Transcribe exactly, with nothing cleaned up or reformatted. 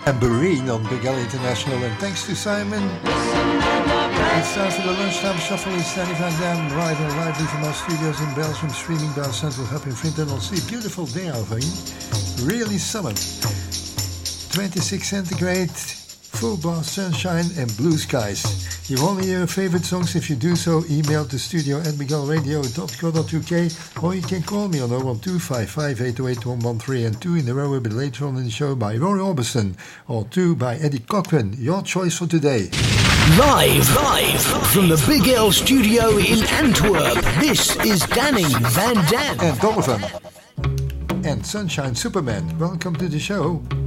And Barine on Big L International. And thanks to Simon. It's time for the lunchtime shuffle. It's Danny Van Dam, live and lively from our studios in Belgium, streaming down Central Hub in Flint. And I'll see a beautiful day over here. Really summer. twenty-six centigrade, full blast sunshine and blue skies. You only hear your favorite songs. If you do so, email to studio at miguel radio dot co dot u k, or you can call me on oh one two five five eight oh eight one one three, and two in a row will be later on in the show by Rory Orbison, or two by Eddie Cochran. Your choice for today. Live, live from the Big L studio in Antwerp, this is Danny Van Dam. And Donovan. And Sunshine Superman. Welcome to the show.